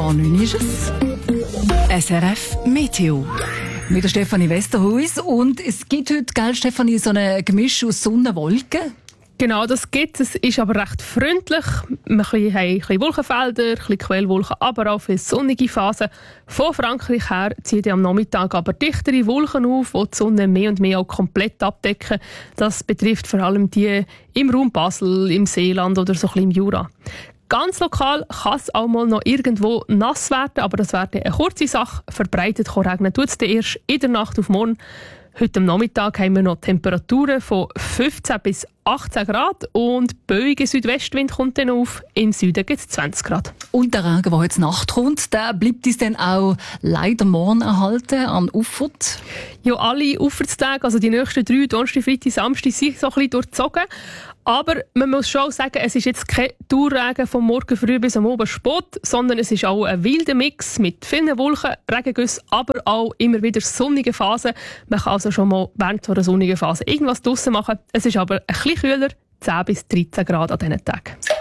9 ist es. SRF Meteo. Mit der Stefanie Westerhuis. Und es gibt heute, gell, Stefanie, so ein Gemisch aus Sonne und Wolken. Genau, das gibt es. Es ist aber recht freundlich. Wir haben ein bisschen Wolkenfelder, ein bisschen Quellwolken, aber auch viele sonnige Phasen. Von Frankreich her ziehen am Nachmittag aber dichtere Wolken auf, die die Sonne mehr und mehr auch komplett abdecken. Das betrifft vor allem die im Raum Basel, im Seeland oder so ein bisschen im Jura. Ganz lokal kann es auch mal noch irgendwo nass werden, aber das wäre eine kurze Sache. Verbreitet regnen tut es erst in der Nacht auf morgen. Heute am Nachmittag haben wir noch Temperaturen von 15 bis 18 Grad und böiger Südwestwind kommt dann auf. Im Süden gibt es 20 Grad. Und der Regen, der heute Nacht kommt, der bleibt uns dann auch leider morgen erhalten an Ufert? Ja, alle Ufertstage, also die nächsten 3, Donnerstag, Freitag, Samstag, sind so ein bisschen durchzogen. Aber man muss schon sagen, es ist jetzt kein Dauerregen vom Morgen früh bis am Abend spät, sondern es ist auch ein wilder Mix mit vielen Wolken, Regengüssen, aber auch immer wieder sonnige Phasen. Man kann also schon mal während einer sonnigen Phase irgendwas draussen machen. Es ist aber ein bisschen kühler, 10 bis 13 Grad an diesen Tagen.